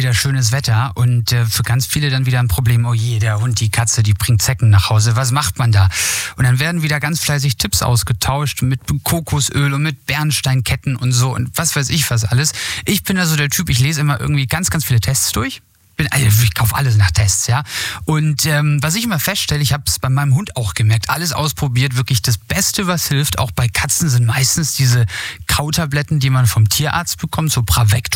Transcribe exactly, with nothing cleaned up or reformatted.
wieder schönes Wetter und äh, für ganz viele dann wieder ein Problem. Oh je, der Hund, die Katze, die bringt Zecken nach Hause. Was macht man da? Und dann werden wieder ganz fleißig Tipps ausgetauscht mit Kokosöl und mit Bernsteinketten und so und was weiß ich was alles. Ich bin da so der Typ, ich lese immer irgendwie ganz, ganz viele Tests durch. Bin, also ich kaufe alles nach Tests, ja. Und ähm, was ich immer feststelle, ich habe es bei meinem Hund auch gemerkt, alles ausprobiert, wirklich das Beste, was hilft. Auch bei Katzen sind meistens diese Kautabletten, die man vom Tierarzt bekommt, so Bravecto.